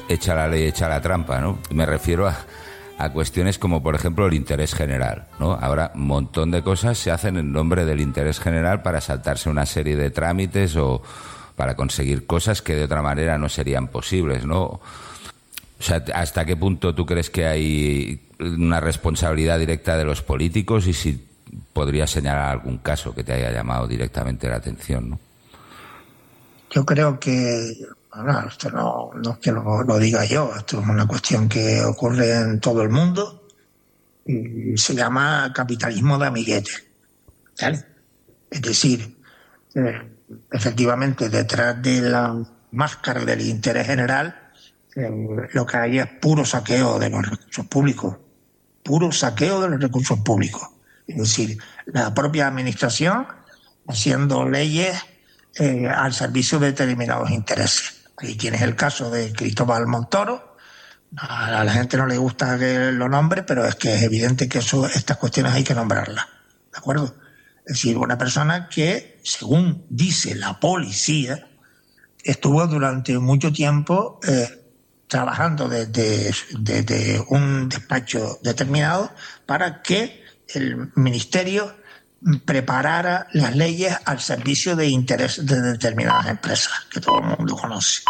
echa la ley, echa la trampa, ¿no? Me refiero a cuestiones como, por ejemplo, el interés general, ¿no? Ahora, un montón de cosas se hacen en nombre del interés general para saltarse una serie de trámites o para conseguir cosas que de otra manera no serían posibles, ¿no? O sea, ¿hasta qué punto tú crees que hay una responsabilidad directa de los políticos y si podrías señalar algún caso que te haya llamado directamente la atención, ¿no? Yo creo que, bueno, esto no es que lo diga yo, esto es una cuestión que ocurre en todo el mundo y se llama capitalismo de amiguete, ¿vale? Es decir, efectivamente, detrás de la máscara del interés general, lo que hay es puro saqueo de los recursos públicos, puro saqueo de los recursos públicos. Es decir, la propia administración haciendo leyes al servicio de determinados intereses. Ahí tienes el caso de Cristóbal Montoro. A la gente no le gusta que lo nombre, pero es que es evidente que estas cuestiones hay que nombrarlas, ¿de acuerdo? Es decir, una persona que, según dice la policía, estuvo durante mucho tiempo trabajando desde un despacho determinado para que el ministerio preparara las leyes al servicio de interés de determinadas empresas, que todo el mundo conoce.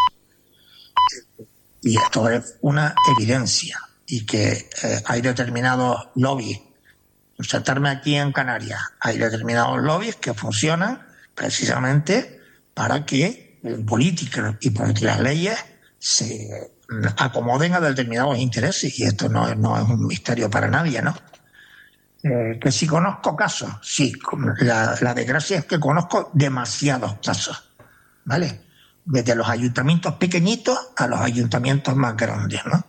Y esto es una evidencia, y que hay determinados lobbies. Sentarme aquí en Canarias, hay determinados lobbies que funcionan precisamente para que en política y para que las leyes se acomoden a determinados intereses, y esto no es un misterio para nadie, ¿no? Que si conozco casos, sí, la desgracia es que conozco demasiados casos, ¿vale? Desde los ayuntamientos pequeñitos a los ayuntamientos más grandes, ¿no?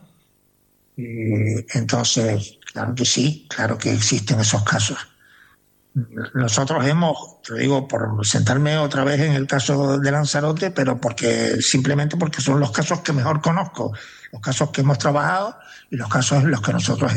Entonces, claro que sí, claro que existen esos casos. Nosotros te lo digo por sentarme otra vez en el caso de Lanzarote, pero simplemente porque son los casos que mejor conozco, los casos que hemos trabajado y los casos en los que nosotros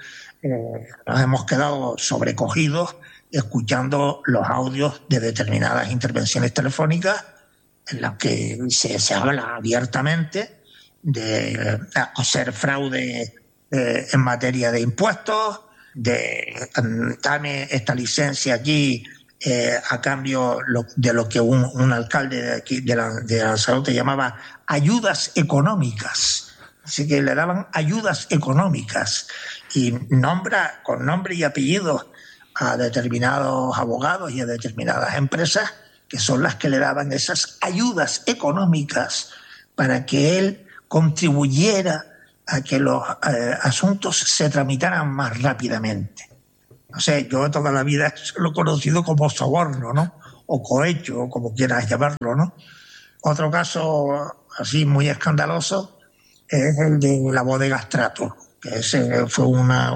nos hemos quedado sobrecogidos escuchando los audios de determinadas intervenciones telefónicas en las que se habla abiertamente de hacer fraude en materia de impuestos, de dame esta licencia aquí a cambio de lo que un alcalde de aquí de Lanzarote llamaba ayudas económicas. Así que le daban ayudas económicas y nombra con nombre y apellido a determinados abogados y a determinadas empresas que son las que le daban esas ayudas económicas para que él contribuyera a que los asuntos se tramitaran más rápidamente. No sé, yo toda la vida lo he conocido como soborno, ¿no? O cohecho, o como quieras llamarlo, ¿no? Otro caso así muy escandaloso es el de la bodega Strato, que ese fue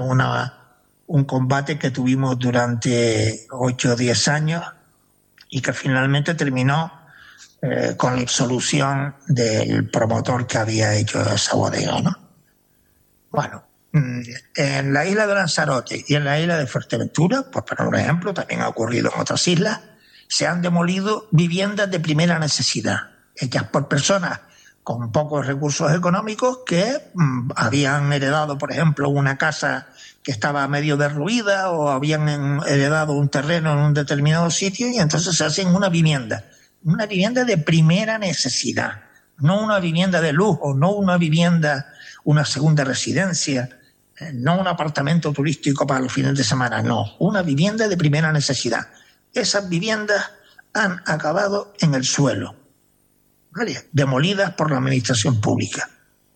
un combate que tuvimos durante 8 o 10 años y que finalmente terminó con la absolución del promotor que había hecho esa bodega, ¿no? Bueno, en la isla de Lanzarote y en la isla de Fuerteventura, por poner un ejemplo, también ha ocurrido en otras islas, se han demolido viviendas de primera necesidad, hechas por personas con pocos recursos económicos que habían heredado, por ejemplo, una casa que estaba medio derruida o habían heredado un terreno en un determinado sitio y entonces se hacen una vivienda de primera necesidad, no una vivienda de lujo, no una vivienda, una segunda residencia, no un apartamento turístico para los fines de semana, no, una vivienda de primera necesidad. Esas viviendas han acabado en el suelo, ¿vale? Demolidas por la administración pública,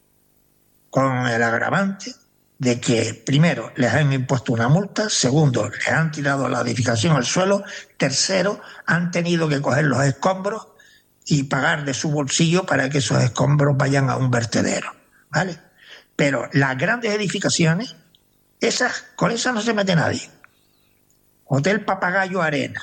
con el agravante de que, primero, les han impuesto una multa, segundo, les han tirado la edificación al suelo, tercero, han tenido que coger los escombros y pagar de su bolsillo para que esos escombros vayan a un vertedero, ¿vale? Pero las grandes edificaciones, con esas no se mete nadie. Hotel Papagayo Arena,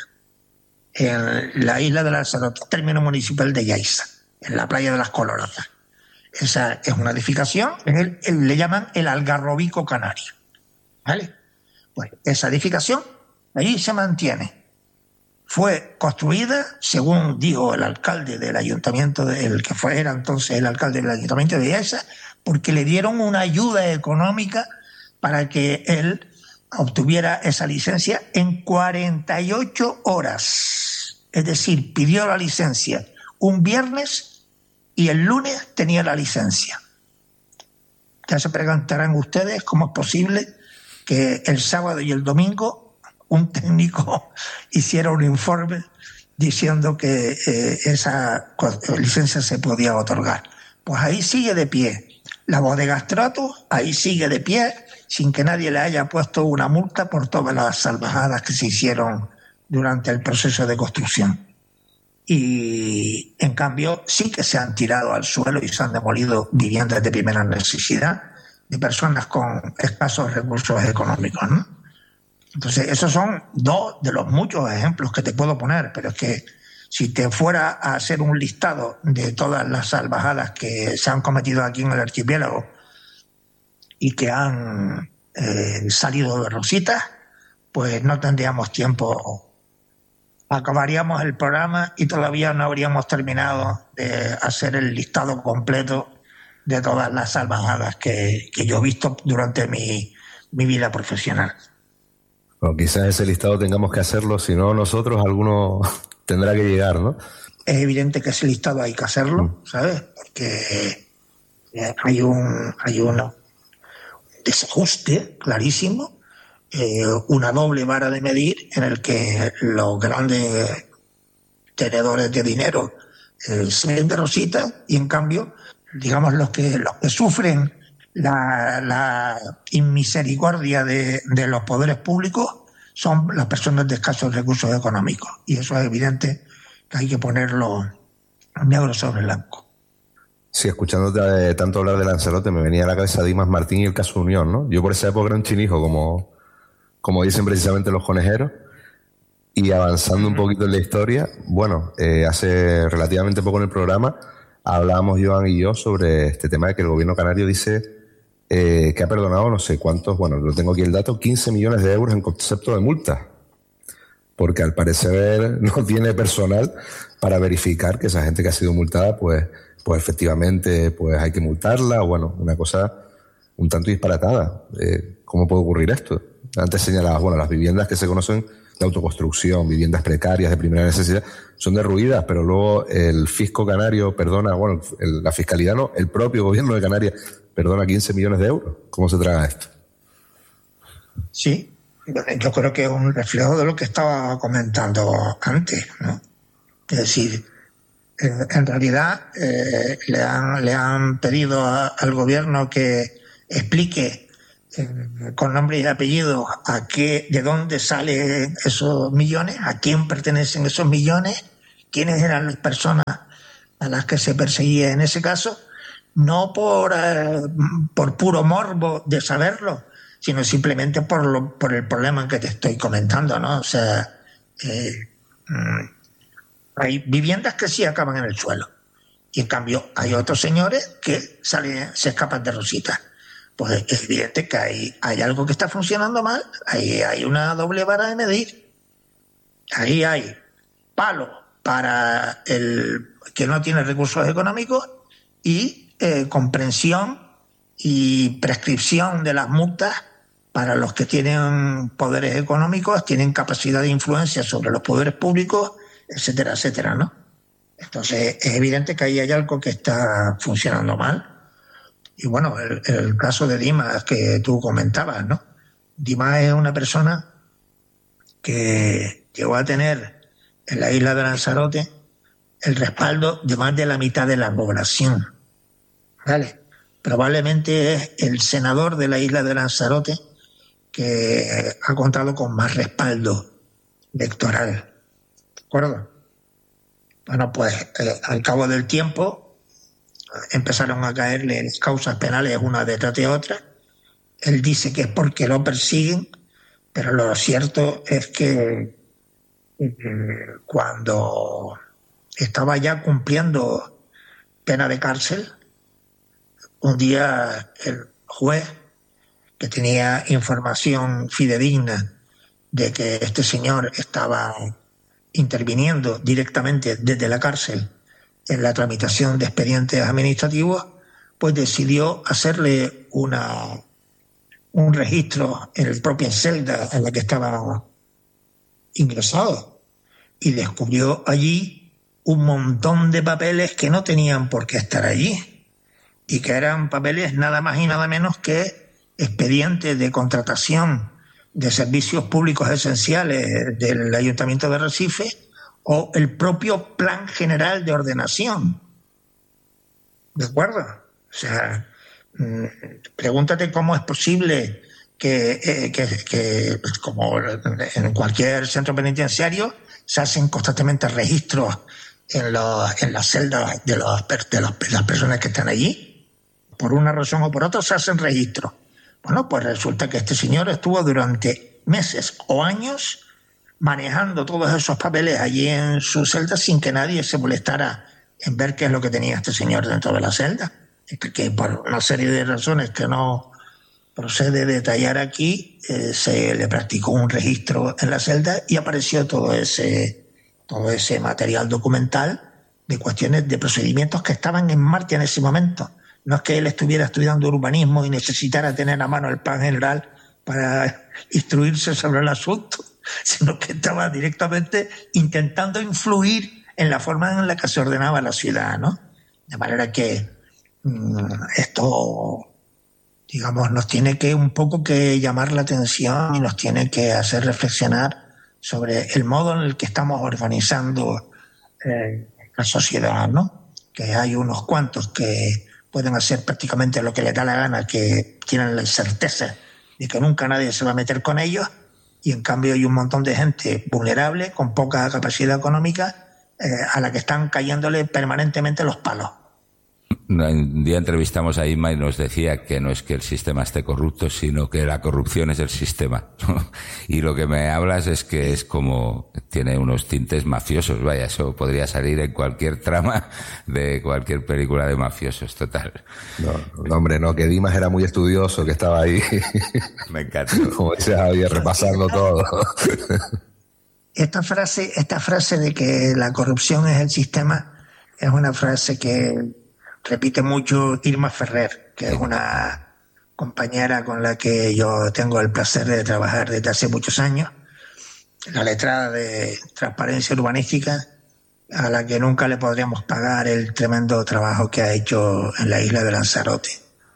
en la isla de Lanzarote, término municipal de Yaiza, en la playa de las Coloradas. Esa es una edificación, le llaman el Algarrobico Canario, ¿vale? Pues esa edificación allí se mantiene. fue construida, según dijo el alcalde del ayuntamiento, era entonces el alcalde del ayuntamiento de Dehesa, porque le dieron una ayuda económica para que él obtuviera esa licencia en 48 horas. Es decir, pidió la licencia un viernes y el lunes tenía la licencia. Ya se preguntarán ustedes cómo es posible que el sábado y el domingo un técnico hiciera un informe diciendo que esa licencia se podía otorgar. Pues ahí sigue de pie. La bodega Strato, ahí sigue de pie, sin que nadie le haya puesto una multa por todas las salvajadas que se hicieron durante el proceso de construcción. Y en cambio sí que se han tirado al suelo y se han demolido viviendas de primera necesidad de personas con escasos recursos económicos, ¿no? Entonces, esos son dos de los muchos ejemplos que te puedo poner, pero es que si te fuera a hacer un listado de todas las salvajadas que se han cometido aquí en el archipiélago y que han salido de rositas, pues no tendríamos tiempo. Acabaríamos el programa y todavía no habríamos terminado de hacer el listado completo de todas las salvajadas que yo he visto durante mi vida profesional. Bueno, quizás ese listado tengamos que hacerlo, si no nosotros, alguno tendrá que llegar, ¿no? Es evidente que ese listado hay que hacerlo, ¿sabes? Porque hay un desajuste clarísimo, una doble vara de medir en el que los grandes tenedores de dinero se ven de rosita y en cambio, digamos, los que sufren la inmisericordia de los poderes públicos son las personas de escasos recursos económicos. Y eso es evidente que hay que ponerlo negro sobre blanco. Sí, escuchándote tanto hablar de Lanzarote me venía a la cabeza Dimas Martín y el caso Unión, ¿no? Yo por esa época era un chinijo, como dicen precisamente los conejeros, y avanzando un poquito en la historia, bueno, hace relativamente poco en el programa hablábamos Joan y yo sobre este tema de que el gobierno canario dice que ha perdonado no sé cuántos, bueno, lo tengo aquí el dato, 15 millones de euros en concepto de multa, porque al parecer no tiene personal para verificar que esa gente que ha sido multada, pues efectivamente pues hay que multarla, o bueno, una cosa un tanto disparatada. ¿Cómo puede ocurrir esto? Antes señalabas, bueno, las viviendas que se conocen de autoconstrucción, viviendas precarias de primera necesidad, son derruidas, pero luego el fisco canario perdona, bueno, la fiscalidad no, el propio gobierno de Canarias perdona 15 millones de euros. ¿Cómo se traga esto? Sí, yo creo que es un reflejo de lo que estaba comentando antes, ¿no? Es decir, en realidad le han pedido al gobierno que explique con nombre y apellido de dónde salen esos millones, a quién pertenecen esos millones, quiénes eran las personas a las que se perseguía en ese caso, no por puro morbo de saberlo, sino simplemente por el problema que te estoy comentando, ¿no? O sea, hay viviendas que sí acaban en el suelo y en cambio hay otros señores que se escapan de rositas. Pues es evidente que hay algo que está funcionando mal, ahí hay una doble vara de medir. Ahí hay palo para el que no tiene recursos económicos y comprensión y prescripción de las multas para los que tienen poderes económicos, tienen capacidad de influencia sobre los poderes públicos, etcétera, etcétera, ¿no? Entonces es evidente que ahí hay algo que está funcionando mal. Y bueno, el caso de Dimas que tú comentabas, ¿no? Dimas es una persona que llegó a tener en la isla de Lanzarote el respaldo de más de la mitad de la población, ¿vale? Probablemente es el senador de la isla de Lanzarote que ha contado con más respaldo electoral, ¿de acuerdo? Bueno, pues al cabo del tiempo empezaron a caerle las causas penales una detrás de otra. Él dice que es porque lo persiguen, pero lo cierto es que cuando estaba ya cumpliendo pena de cárcel, un día el juez, que tenía información fidedigna de que este señor estaba interviniendo directamente desde la cárcel en la tramitación de expedientes administrativos, pues decidió hacerle un registro en la propia celda en la que estaba ingresado y descubrió allí un montón de papeles que no tenían por qué estar allí y que eran papeles nada más y nada menos que expedientes de contratación de servicios públicos esenciales del Ayuntamiento de Recife o el propio Plan General de Ordenación. ¿De acuerdo? O sea, pregúntate cómo es posible que como en cualquier centro penitenciario se hacen constantemente registros en las celdas de las personas que están allí. Por una razón o por otra se hacen registros. Bueno, pues resulta que este señor estuvo durante meses o años manejando todos esos papeles allí en su celda sin que nadie se molestara en ver qué es lo que tenía este señor dentro de la celda. Que por una serie de razones que no procede detallar aquí, se le practicó un registro en la celda y apareció todo ese material documental de cuestiones de procedimientos que estaban en marcha en ese momento. No es que él estuviera estudiando urbanismo y necesitara tener a mano el plan general para instruirse sobre el asunto, sino que estaba directamente intentando influir en la forma en la que se ordenaba la ciudad, ¿no? De manera que esto, digamos, nos tiene que un poco que llamar la atención y nos tiene que hacer reflexionar sobre el modo en el que estamos organizando la sociedad, ¿no? Que hay unos cuantos que pueden hacer prácticamente lo que les da la gana, que tienen la certeza de que nunca nadie se va a meter con ellos, y en cambio hay un montón de gente vulnerable, con poca capacidad económica, a la que están cayéndole permanentemente los palos. Un día entrevistamos a Inma y nos decía que no es que el sistema esté corrupto, sino que la corrupción es el sistema. Y lo que me hablas es que es como, tiene unos tintes mafiosos, vaya, eso podría salir en cualquier trama de cualquier película de mafiosos, total. No, hombre, no, que Dimas era muy estudioso, que estaba ahí. Me encanta. Como dice Javier, repasando todo. Esta frase de que la corrupción es el sistema es una frase que repite mucho Irma Ferrer, que es una compañera con la que yo tengo el placer de trabajar desde hace muchos años, la letrada de Transparencia Urbanística, a la que nunca le podríamos pagar el tremendo trabajo que ha hecho en la isla de Lanzarote,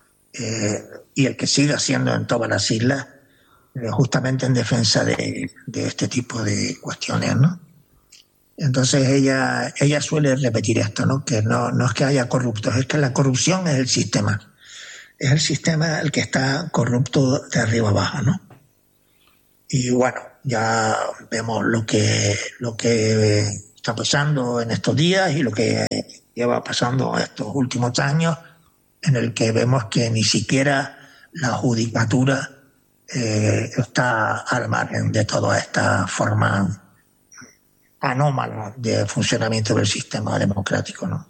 y el que sigue haciendo en todas las islas, justamente en defensa de este tipo de cuestiones, ¿no? Entonces ella suele repetir esto, ¿no? Que no es que haya corruptos, es que la corrupción es el sistema. Es el sistema el que está corrupto de arriba abajo, ¿no? Y bueno, ya vemos lo que está pasando en estos días y lo que lleva pasando estos últimos años, en el que vemos que ni siquiera la judicatura está al margen de toda esta forma anómala de funcionamiento del sistema democrático, ¿no?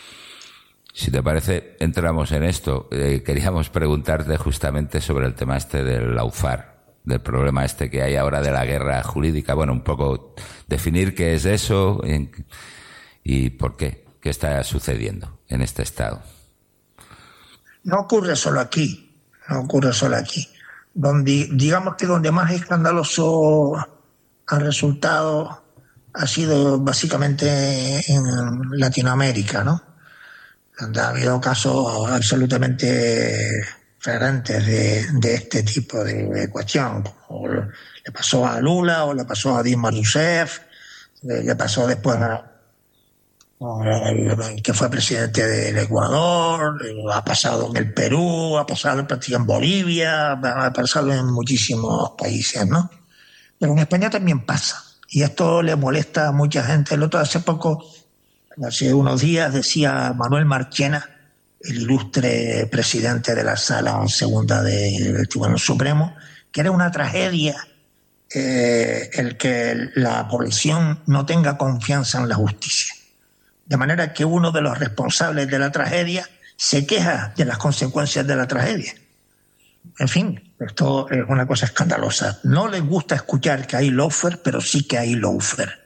Si te parece, entramos en esto. Queríamos preguntarte justamente sobre el tema este del lawfare, del problema este que hay ahora de la guerra jurídica. Bueno, un poco definir qué es eso y por qué está sucediendo en este estado. No ocurre solo aquí. Digamos que donde más escandaloso ha resultado ha sido básicamente en Latinoamérica, ¿no? Donde ha habido casos absolutamente flagrantes de este tipo de cuestión. O le pasó a Lula, o le pasó a Dilma Rousseff, le pasó después a que fue presidente del Ecuador, ha pasado en el Perú, ha pasado prácticamente en Bolivia, ha pasado en muchísimos países, ¿no? Pero en España también pasa. Y esto le molesta a mucha gente. Hace unos días decía Manuel Marchena, el ilustre presidente de la Sala Segunda del Tribunal Supremo, que era una tragedia el que la población no tenga confianza en la justicia. De manera que uno de los responsables de la tragedia se queja de las consecuencias de la tragedia. En fin, esto es una cosa escandalosa. No les gusta escuchar que hay lawfare, pero sí que hay lawfare.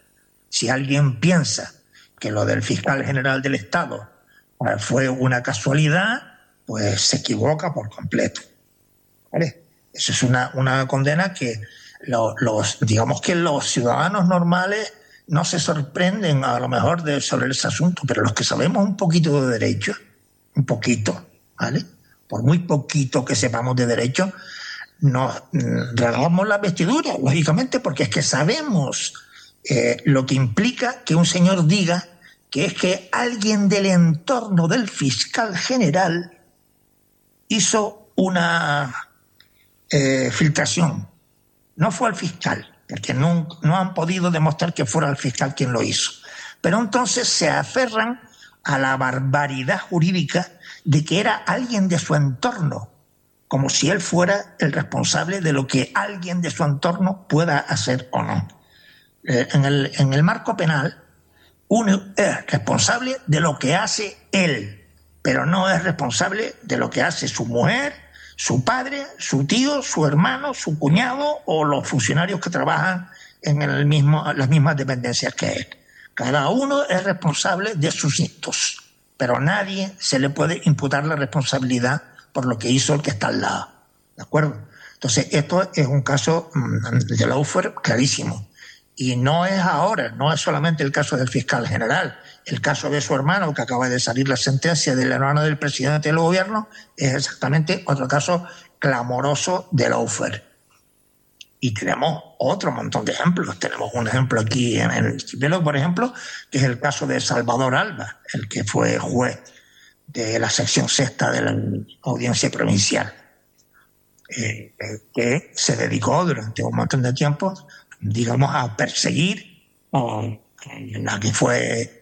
Si alguien piensa que lo del fiscal general del Estado fue una casualidad, pues se equivoca por completo. ¿Vale? Eso es una condena que digamos que los ciudadanos normales no se sorprenden a lo mejor sobre ese asunto, pero los que sabemos un poquito de derecho, un poquito, ¿vale? Por muy poquito que sepamos de derecho, nos rasgamos las vestiduras, lógicamente, porque es que sabemos lo que implica que un señor diga que es que alguien del entorno del fiscal general hizo una filtración. No fue al fiscal, porque no han podido demostrar que fuera el fiscal quien lo hizo. Pero entonces se aferran a la barbaridad jurídica de que era alguien de su entorno, como si él fuera el responsable de lo que alguien de su entorno pueda hacer o no. En el marco penal, uno es responsable de lo que hace él, pero no es responsable de lo que hace su mujer, su padre, su tío, su hermano, su cuñado o los funcionarios que trabajan en las mismas dependencias que él. Cada uno es responsable de sus actos, pero nadie se le puede imputar la responsabilidad por lo que hizo el que está al lado. ¿De acuerdo? Entonces, esto es un caso de Lawfare clarísimo. Y no es ahora, no es solamente el caso del fiscal general. El caso de su hermano, que acaba de salir la sentencia del hermano del presidente del gobierno, es exactamente otro caso clamoroso de Lawfare. Y tenemos otro montón de ejemplos. Tenemos un ejemplo aquí en el Chipelo, por ejemplo, que es el caso de Salvador Alba, el que fue juez de la sección sexta de la Audiencia Provincial, que se dedicó durante un montón de tiempo, digamos, a perseguir a la que fue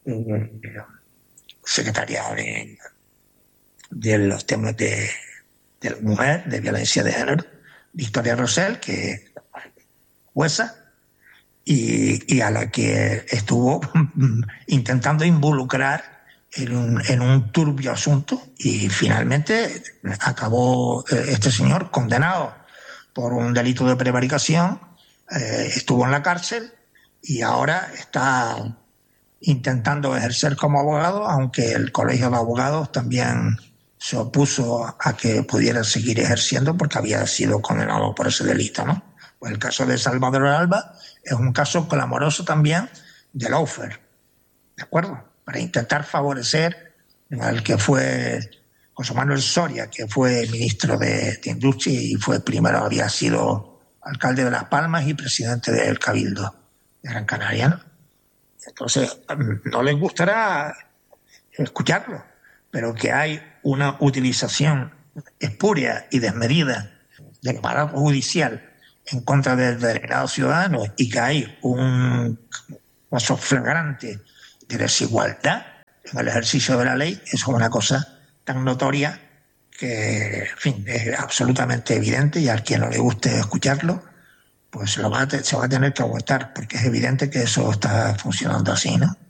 secretaria de los temas de la mujer, de violencia de género, Victoria Rosell, que es jueza, y a la que estuvo intentando involucrar en un turbio asunto, y finalmente acabó este señor condenado por un delito de prevaricación, estuvo en la cárcel y ahora está intentando ejercer como abogado, aunque el Colegio de Abogados también se opuso a que pudiera seguir ejerciendo porque había sido condenado por ese delito, ¿no? Pues el caso de Salvador Alba es un caso clamoroso también de Lawfare, ¿de acuerdo? Para intentar favorecer al que fue José Manuel Soria, que fue ministro de Industria y había sido alcalde de Las Palmas y presidente del Cabildo de Gran Canaria, ¿no? Entonces, no les gustará escucharlo, pero que hay una utilización espuria y desmedida del aparato judicial en contra de determinados ciudadanos y que hay un caso flagrante de desigualdad en el ejercicio de la ley, eso es una cosa tan notoria que, en fin, es absolutamente evidente, y al quien no le guste escucharlo, pues se va a tener que aguantar, porque es evidente que eso está funcionando así, ¿no?